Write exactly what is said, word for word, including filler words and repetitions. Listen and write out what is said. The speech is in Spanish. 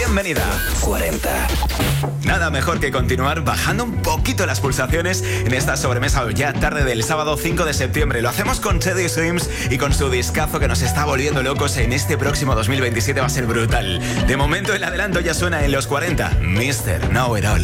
bienvenida. cuarenta. Nada mejor que continuar bajando un poquito las pulsaciones en esta sobremesa ya tarde del sábado cinco de septiembre. Lo hacemos con Teddy Swims y con su discazo que nos está volviendo locos en este próximo dos mil veintisiete. Va a ser brutal. De momento el adelanto ya suena en los cuarenta. mister Know It All.